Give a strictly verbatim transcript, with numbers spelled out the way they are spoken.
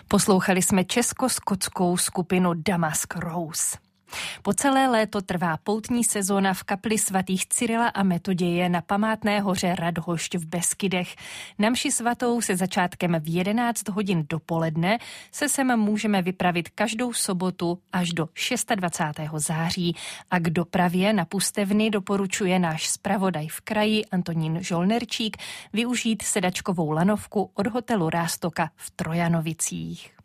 Poslouchali jsme česko-skotskou skupinu Damask Rose. Po celé léto trvá poutní sezóna v kapli svatých Cyrila a Metoděje na památné hoře Radhošť v Beskydech. Na mši svatou se začátkem v jedenáct hodin dopoledne se sem můžeme vypravit každou sobotu až do dvacátého šestého září a k dopravě na pustevny doporučuje náš zpravodaj v kraji Antonín Žolnerčík využít sedačkovou lanovku od hotelu Rástoka v Trojanovicích.